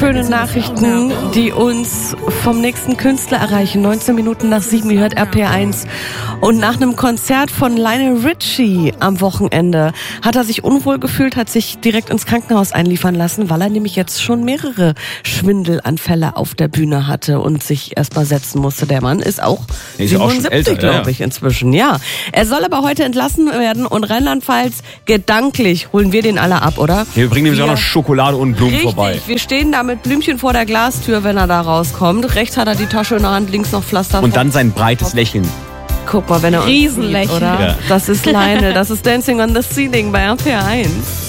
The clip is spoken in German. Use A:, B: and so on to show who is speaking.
A: schöne Nachrichten, die uns vom nächsten Künstler erreichen. 19 Minuten nach 7, ihr hört RPR1. Und nach einem Konzert von Lionel Richie am Wochenende hat er sich unwohl gefühlt, hat sich direkt ins Krankenhaus einliefern lassen, weil er nämlich jetzt schon mehrere Schwindelanfälle auf der Bühne hatte und sich erstmal setzen musste. Der Mann ist auch 77, glaube ich, inzwischen. Ja, er soll aber heute entlassen werden und Rheinland-Pfalz, gedanklich holen wir den alle ab, oder?
B: Wir bringen nämlich auch noch Schokolade und Blumen vorbei.
A: Wir stehen da mit Blümchen vor der Glastür, wenn er da rauskommt. Rechts hat er die Tasche in der Hand, links noch Pflaster.
B: Und dann sein breites Lächeln.
A: Guck mal, wenn er uns sieht, oder?
C: Ja.
A: Das ist Lionel, das ist Dancing on the Ceiling bei RPR1.